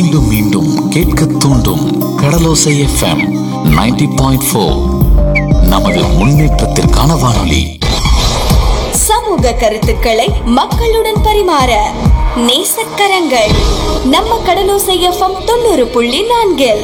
மீண்டும் மீண்டும் கேட்க தூண்டும் கடலோசை எஃப்எம் 90.4. நமது முன்னேற்றத்திற்கான வானொலி. சமூக கருத்துக்களை மக்களுடன் பரிமாற நேசக்கரங்கள் நம்ம கடலோசை எஃப்எம் 90.4.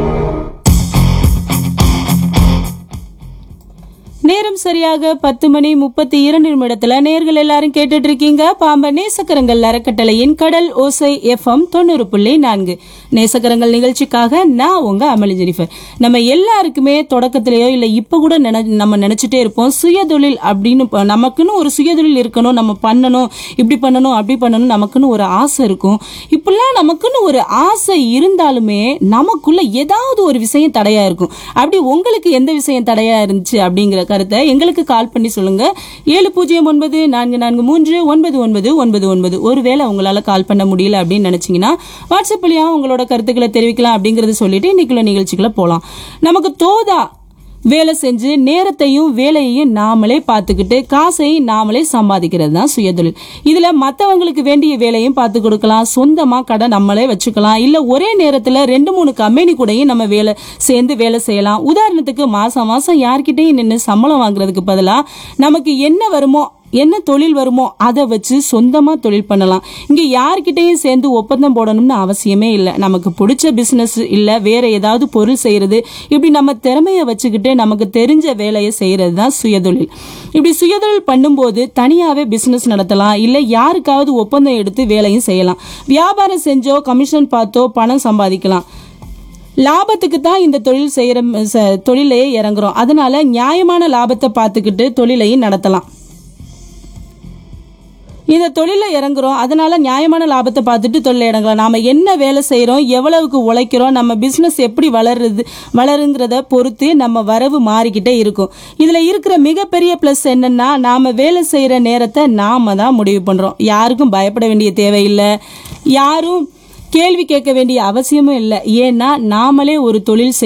நேரம் சரியாக 10:32 நேர்கள் எல்லாரும் கேட்டுட்டு இருக்கீங்க பாம்பன் நேசக்கரங்கள் அறக்கட்டளையின் கடல் ஓசை எஃப்எம் 90.4. நேசக்கரங்கள் நிகழ்ச்சிக்காக நான் உங்க அமளி ஜெனிஃபர். நம்ம எல்லாருக்குமே தொடக்கத்திலேயோ இல்ல இப்ப கூட நம்ம நினைச்சிட்டே இருப்போம் சுயதொழில் அப்படின்னு. நமக்குன்னு ஒரு சுயதொழில் இருக்கணும், நம்ம பண்ணணும், இப்படி பண்ணணும் அப்படி பண்ணணும், நமக்குன்னு ஒரு ஆசை இருக்கும். இப்பெல்லாம் நமக்குன்னு ஒரு ஆசை இருந்தாலுமே நமக்குள்ள ஏதாவது ஒரு விஷயம் தடையா இருக்கும். அப்படி உங்களுக்கு எந்த விஷயம் தடையா இருந்துச்சு அப்படிங்கிற கருத்தை எங்களுக்கு கால் பண்ணி சொல்லுங்க. 7094439999. ஒருவேளை உங்களால கால் பண்ண முடியல அப்படின்னு நினைச்சீங்கன்னா வாட்ஸ்அப் வழியா உங்களோட கருத்துக்களை தெரிவிக்கலாம் அப்படிங்கறத சொல்லிட்டு இன்னைக்குள்ள நிகழ்ச்சிக்குள்ள போலாம். நமக்கு தோதா வேலை செஞ்சு நேரத்தையும் வேலையையும் நாமளே பார்த்துக்கிட்டு காசையும் நாமளே சம்பாதிக்கிறது தான் சுயதொழில். இதுல மத்தவங்களுக்கு வேண்டிய வேலையும் பார்த்து கொடுக்கலாம், சொந்தமா கடை நம்மளே வச்சுக்கலாம், இல்ல ஒரே நேரத்துல 2-3 கம்பெனி கூடயும் நம்ம சேர்ந்து வேலை செய்யலாம். உதாரணத்துக்கு மாசம் மாசம் யார்கிட்டையும் நின்று சம்பளம் வாங்குறதுக்கு பதிலா நமக்கு என்ன தொழில் வருமோ அதை வச்சு சொந்தமா தொழில் பண்ணலாம். இங்க யார்கிட்டையும் சேர்ந்து ஒப்பந்தம் போடணும்னு அவசியமே இல்லை. நமக்கு பிடிச்ச பிசினஸ் இல்ல வேற ஏதாவது பொருள் செய்யறது, இப்படி நம்ம திறமைய வச்சுக்கிட்டு நமக்கு தெரிஞ்ச வேலையை செய்யறது தான் சுயதொழில். இப்படி சுயதொழில் பண்ணும்போது தனியாவே பிசினஸ் நடத்தலாம், இல்ல யாருக்காவது ஒப்பந்தம் எடுத்து வேலையும் செய்யலாம். வியாபாரம் செஞ்சோ கமிஷன் பார்த்தோ பணம் சம்பாதிக்கலாம். லாபத்துக்கு தான் இந்த தொழிலையே இறங்குறோம். அதனால நியாயமான லாபத்தை பார்த்துக்கிட்டு தொழிலையும் நடத்தலாம். இந்த தொழில இறங்குறோம், அதனால நியாயமான லாபத்தை பார்த்துட்டு தொழில இறங்கலாம். நாம என்ன வேலை செய்யறோம், எவ்வளவுக்கு உழைக்கிறோம், நம்ம பிசினஸ் எப்படி வளருங்கிறத பொறுத்து நம்ம வரவு மாறிக்கிட்டே இருக்கும். இதுல இருக்கிற மிகப்பெரிய பிளஸ் என்னன்னா, நாம வேலை செய்யற நேரத்தை நாம தான் முடிவு பண்றோம். யாருக்கும் பயப்பட வேண்டிய தேவையில்லை, யாரும் கேள்வி கேட்க வேண்டிய அவசியமும் இல்லை. ஏன்னா நாமளே ஒரு தொழில்